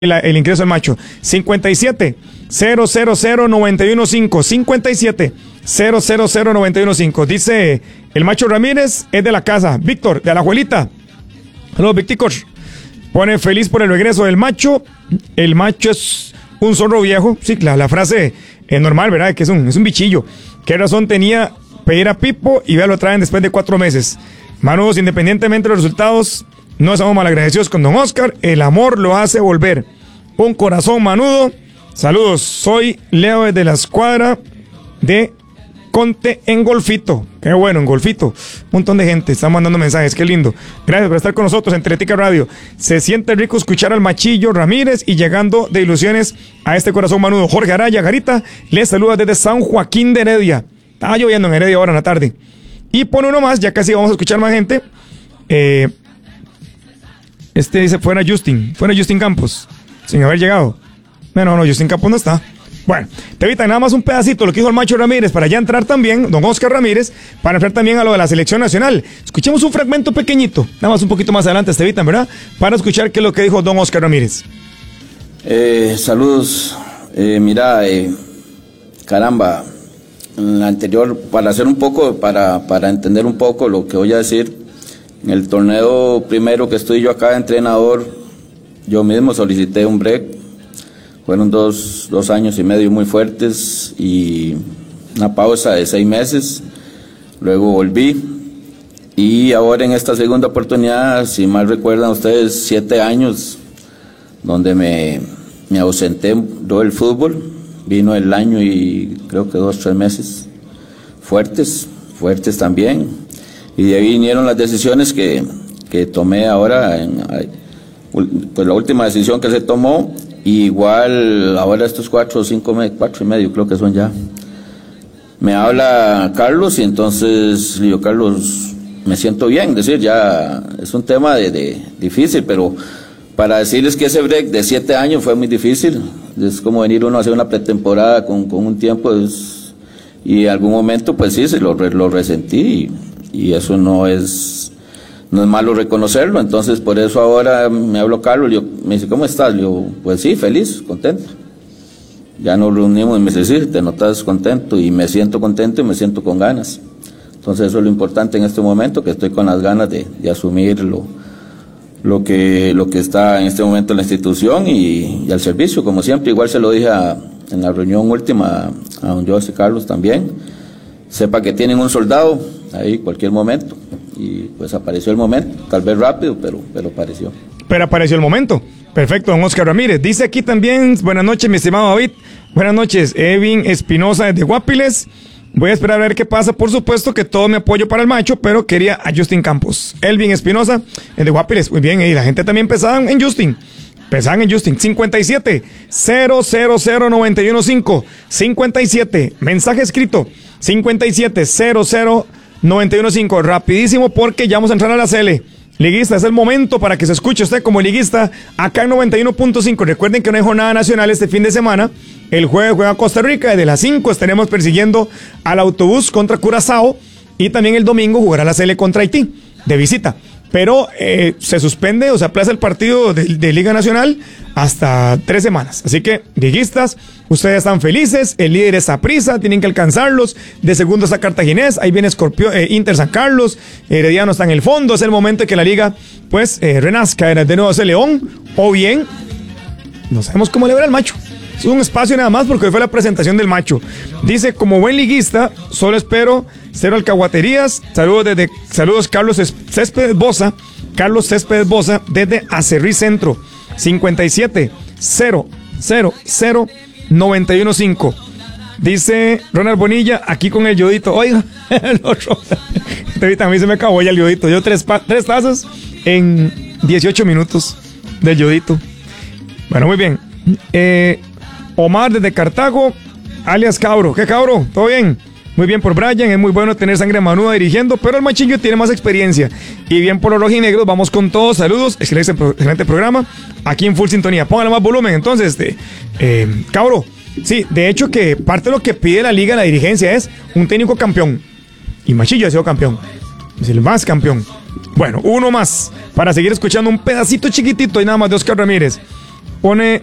el ingreso del macho. 57 000 915 57 000 915. Dice el macho Ramírez, es de la casa. Víctor, de la abuelita. Saludos, Víctor. Pone feliz por el regreso del macho. El macho es un zorro viejo. Sí, la frase es normal, ¿verdad? Que es un bichillo. ¿Qué razón tenía pedir a Pipo y ya lo traen después de 4 meses? Manudos, independientemente de los resultados, no estamos malagradecidos con don Oscar. El amor lo hace volver. Un corazón manudo. Saludos, soy Leo desde la escuadra de Conte en Golfito. Qué bueno, en Golfito. Un montón de gente está mandando mensajes, qué lindo. Gracias por estar con nosotros en Teletica Radio. Se siente rico escuchar al machillo Ramírez y llegando de ilusiones a este corazón manudo. Jorge Araya Garita les saluda desde San Joaquín de Heredia. Estaba lloviendo en Heredia ahora en la tarde. Y pone uno más, ya casi vamos a escuchar más gente. Dice fuera Justin Campos, sin haber llegado. No, Justin Campos no está. Bueno, te evitan nada más un pedacito lo que dijo el macho Ramírez para ya entrar también, don Oscar Ramírez, para entrar también a lo de la selección nacional. Escuchemos un fragmento pequeñito, nada más un poquito más adelante, te evitan, ¿verdad? Para escuchar qué es lo que dijo don Oscar Ramírez. Saludos. Caramba, en la anterior, para hacer un poco, para entender un poco lo que voy a decir, en el torneo primero que estoy yo acá de entrenador, yo mismo solicité un break. Fueron dos años y medio muy fuertes y una pausa de 6 meses. Luego volví y ahora en esta segunda oportunidad, si mal recuerdan ustedes, 7 años donde me ausenté del fútbol. Vino el año y creo que 2-3 meses fuertes también. Y de ahí vinieron las decisiones que tomé ahora, pues la última decisión que se tomó. Y igual ahora estos 4 y medio creo que son ya. Me habla Carlos y entonces le digo, Carlos, me siento bien, es decir, ya es un tema de difícil, pero para decirles que ese break de 7 años fue muy difícil. Es como venir uno a hacer una pretemporada con un tiempo, y en algún momento pues sí, lo resentí y eso no es malo reconocerlo. Entonces por eso ahora me habló Carlos, me dice, ¿cómo estás? Le digo, pues sí, feliz, contento. Ya nos reunimos y me dice, sí, te notas contento, y me siento contento y me siento con ganas. Entonces eso es lo importante en este momento, que estoy con las ganas de asumir lo que está en este momento en la institución y al servicio, como siempre. Igual se lo dije en la reunión última a don José Carlos también. Sepa que tienen un soldado ahí cualquier momento. Y pues apareció el momento, tal vez rápido, pero apareció. Pero apareció el momento. Perfecto, don Oscar Ramírez. Dice aquí también, buenas noches, mi estimado David. Buenas noches, Evin Espinosa desde Guapiles. Voy a esperar a ver qué pasa. Por supuesto que todo mi apoyo para el macho, pero quería a Justin Campos. Elvin Espinosa desde Guapiles. Muy bien, y la gente también pensaba en Justin. 57 000 915 57, mensaje escrito 57 000 915, rapidísimo porque ya vamos a entrar a la CL. Liguista, es el momento para que se escuche usted como liguista acá en 91.5. Recuerden que no hay jornada nacional este fin de semana. El jueves juega Costa Rica, desde las 5 estaremos persiguiendo al autobús contra Curazao, y también el domingo jugará la CL contra Haití de visita. Pero se suspende o se aplaza el partido de Liga Nacional hasta 3 semanas. Así que, liguistas, ustedes están felices. El líder es Saprissa, tienen que alcanzarlos. De segundo está Cartaginés, ahí viene Inter San Carlos. Herediano está en el fondo. Es el momento de que la liga, pues, renazca. De nuevo ese León, o bien, no sabemos cómo le verá el macho. Es un espacio nada más porque hoy fue la presentación del macho. Dice, como buen liguista, solo espero 0 alcahuaterías. Saludos Carlos Céspedes Boza desde Acerrí Centro. 57 000 915. Dice Ronald Bonilla, aquí con el yodito. Oiga, el otro. A mí se me acabó ya el yodito. Yo 3 tazas en 18 minutos del yodito. Bueno, muy bien. Omar desde Cartago, alias Cabro. ¿Qué Cabro? ¿Todo bien? Muy bien por Brian, es muy bueno tener sangre manuda dirigiendo, pero el machillo tiene más experiencia. Y bien por los rojinegros, vamos con todos. Saludos, excelente programa. Aquí en full sintonía. Póngale más volumen. Entonces, Cabro, sí, de hecho que parte de lo que pide la liga, la dirigencia, es un técnico campeón. Y Machillo ha sido campeón. Es el más campeón. Bueno, uno más para seguir escuchando un pedacito chiquitito y nada más de Oscar Ramírez. pone